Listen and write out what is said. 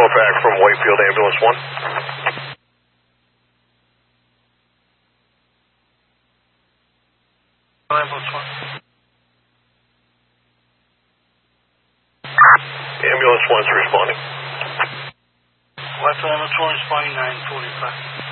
back from Whitefield, ambulance 1. Ambulance 1. Ambulance 1's responding. Whitefield ambulance 1 responding 945.